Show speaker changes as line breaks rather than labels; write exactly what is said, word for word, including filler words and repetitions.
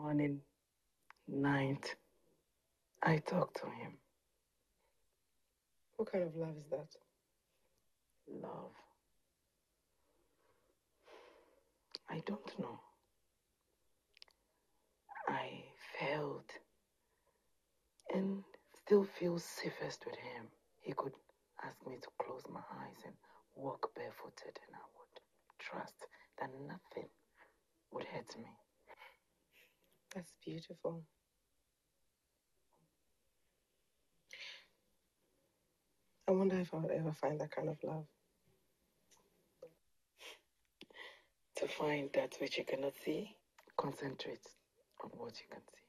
morning, night, I talk to him.
What kind of love is that?
Love. I don't know. I felt and still feel safest with him. He could ask me to close my eyes and walk barefooted, and I would trust that nothing would hurt me.
That's beautiful. I wonder if I would ever find that kind of love.
To find that which you cannot see, concentrate on what you can see.